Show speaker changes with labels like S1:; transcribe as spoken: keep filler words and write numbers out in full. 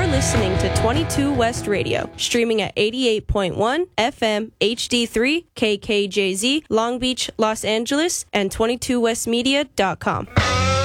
S1: You're listening to twenty-two West Radio, streaming at eighty-eight point one F M H D three K K J Z, Long Beach, Los Angeles, and twenty-two west media dot com.